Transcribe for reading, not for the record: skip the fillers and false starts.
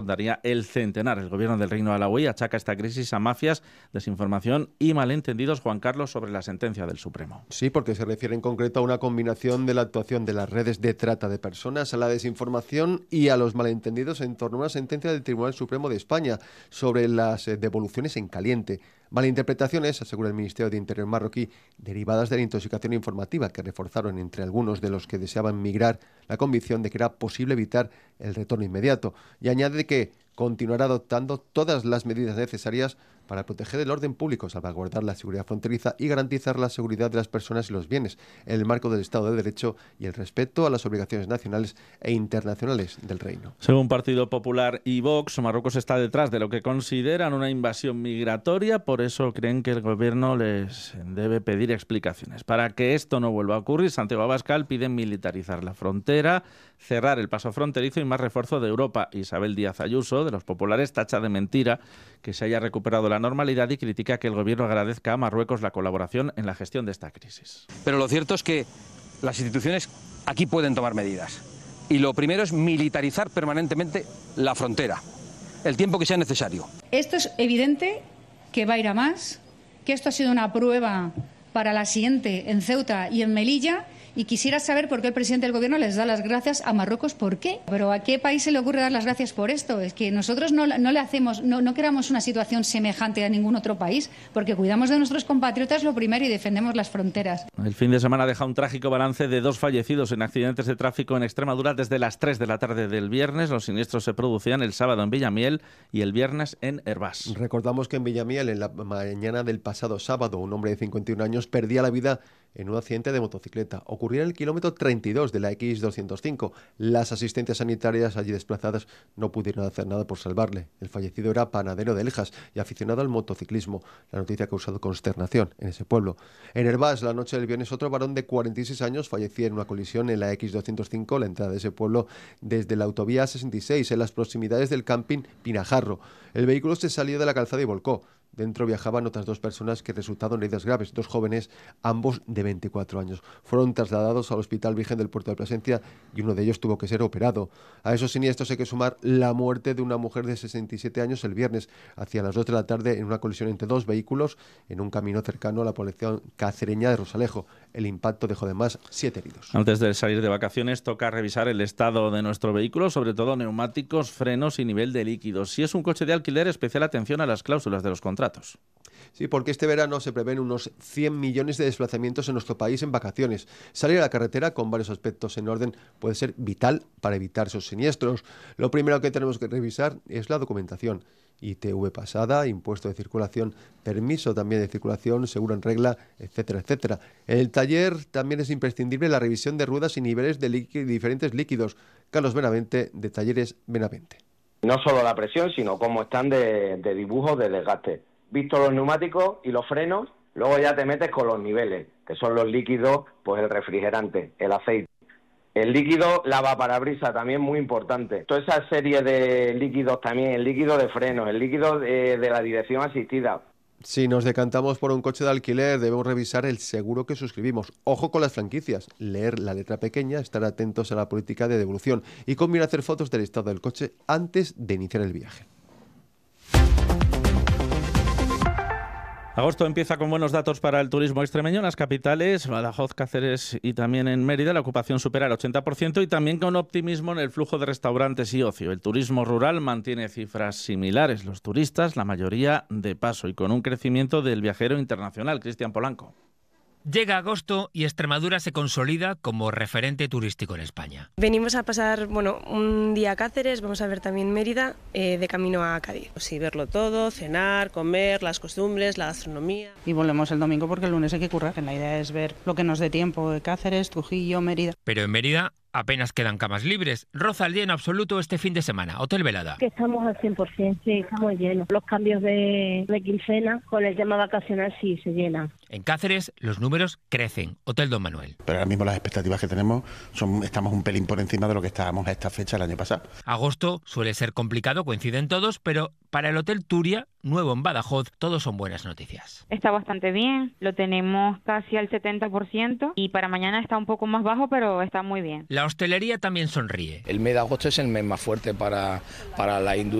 rondaría el centenar. El gobierno del Reino Alauí achaca esta crisis a mafias, desinformación y malentendidos, Juan Carlos, sobre la sentencia del Supremo. Sí, porque se refiere en concreto a una combinación de la actuación de las redes de trata de personas, a la desinformación y a los malentendidos en torno a una sentencia del Tribunal Supremo de España sobre las devoluciones en caliente. Malinterpretaciones, asegura el Ministerio de Interior marroquí, derivadas de la intoxicación informativa que reforzaron entre algunos de los que deseaban migrar la convicción de que era posible evitar el retorno inmediato. Y añade que continuará adoptando todas las medidas necesarias para proteger el orden público, salvaguardar la seguridad fronteriza y garantizar la seguridad de las personas y los bienes en el marco del Estado de Derecho y el respeto a las obligaciones nacionales e internacionales del Reino. Según Partido Popular y Vox, Marruecos está detrás de lo que consideran una invasión migratoria, por eso creen que el gobierno les debe pedir explicaciones. Para que esto no vuelva a ocurrir, Santiago Abascal pide militarizar la frontera, cerrar el paso fronterizo y más refuerzo de Europa. Isabel Díaz Ayuso, de los populares, tacha de mentira que se haya recuperado la normalidad y critica que el gobierno agradezca a Marruecos la colaboración en la gestión de esta crisis. Pero lo cierto es que las instituciones aquí pueden tomar medidas. Y lo primero es militarizar permanentemente la frontera, el tiempo que sea necesario. Esto es evidente que va a ir a más, que esto ha sido una prueba para la siguiente en Ceuta y en Melilla. Y quisiera saber por qué el presidente del gobierno les da las gracias a Marruecos. ¿Por qué? ¿Pero a qué país se le ocurre dar las gracias por esto? Es que nosotros no creamos una situación semejante a ningún otro país, porque cuidamos de nuestros compatriotas lo primero y defendemos las fronteras. El fin de semana deja un trágico balance de 2 fallecidos en accidentes de tráfico en Extremadura desde las 3 de la tarde del viernes. Los siniestros se producían el sábado en Villamiel y el viernes en Hervás. Recordamos que en Villamiel, en la mañana del pasado sábado, un hombre de 51 años perdía la vida en un accidente de motocicleta. Ocurrió en el kilómetro 32 de la X205. Las asistentes sanitarias allí desplazadas no pudieron hacer nada por salvarle. El fallecido era panadero de Lejas y aficionado al motociclismo. La noticia ha causado consternación en ese pueblo. En Hervás, la noche del viernes, otro varón de 46 años fallecía en una colisión en la X205, la entrada de ese pueblo desde la autovía 66, en las proximidades del camping Pinajarro. El vehículo se salió de la calzada y volcó. Dentro viajaban otras 2 personas que resultaron heridas graves, 2 jóvenes, ambos de 24 años. Fueron trasladados al Hospital Virgen del Puerto de Plasencia y uno de ellos tuvo que ser operado. A esos siniestros hay que sumar la muerte de una mujer de 67 años el viernes, hacia las 2 de la tarde, en una colisión entre 2 vehículos en un camino cercano a la población cacereña de Rosalejo. El impacto dejó además 7 heridos. Antes de salir de vacaciones toca revisar el estado de nuestro vehículo, sobre todo neumáticos, frenos y nivel de líquidos. Si es un coche de alquiler, especial atención a las cláusulas de los contratos. Sí, porque este verano se prevén unos 100 millones de desplazamientos en nuestro país en vacaciones. Salir a la carretera con varios aspectos en orden puede ser vital para evitar esos siniestros. Lo primero que tenemos que revisar es la documentación. ITV pasada, impuesto de circulación, permiso también de circulación, seguro en regla, etcétera, etcétera. En el taller también es imprescindible la revisión de ruedas y niveles de diferentes líquidos. Carlos Benavente, de Talleres Benavente. No solo la presión, sino cómo están de dibujos de desgaste. Visto los neumáticos y los frenos, luego ya te metes con los niveles, que son los líquidos, pues el refrigerante, el aceite. El líquido lavaparabrisas también muy importante. Toda esa serie de líquidos también, el líquido de frenos, el líquido de la dirección asistida. Si nos decantamos por un coche de alquiler, debemos revisar el seguro que suscribimos. Ojo con las franquicias, leer la letra pequeña, estar atentos a la política de devolución y conviene hacer fotos del estado del coche antes de iniciar el viaje. Agosto empieza con buenos datos para el turismo extremeño en las capitales, Badajoz, Cáceres y también en Mérida. La ocupación supera el 80% y también con optimismo en el flujo de restaurantes y ocio. El turismo rural mantiene cifras similares. Los turistas, la mayoría de paso y con un crecimiento del viajero internacional. Cristian Polanco. Llega agosto y Extremadura se consolida como referente turístico en España. Venimos a pasar un día a Cáceres, vamos a ver también Mérida, de camino a Cádiz. Sí, verlo todo, cenar, comer, las costumbres, la gastronomía. Y volvemos el domingo porque el lunes hay que currar. La idea es ver lo que nos dé tiempo de Cáceres, Trujillo, Mérida. Pero en Mérida apenas quedan camas libres. Roza el lleno absoluto este fin de semana. Hotel Velada. Que estamos al 100%, sí, estamos llenos. Los cambios de quincena con el tema vacacional sí se llenan. En Cáceres los números crecen. Hotel Don Manuel. Pero ahora mismo las expectativas que tenemos estamos un pelín por encima de lo que estábamos a esta fecha el año pasado. Agosto suele ser complicado, coinciden todos, pero para el Hotel Turia, nuevo en Badajoz, todos son buenas noticias. Está bastante bien, lo tenemos casi al 70% y para mañana está un poco más bajo, pero está muy bien. La hostelería también sonríe. El mes de agosto es el mes más fuerte para la industria.